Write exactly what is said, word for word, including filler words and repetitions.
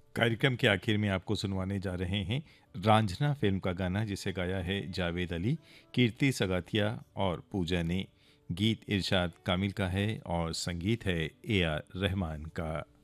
कार्यक्रम के आखिर में आपको सुनवाने जा रहे हैं रांझना फिल्म का गाना, जिसे गाया है जावेद अली, कीर्ति सगातिया और पूजा ने। गीत इरशाद कामिल का है और संगीत है ए आर रहमान का।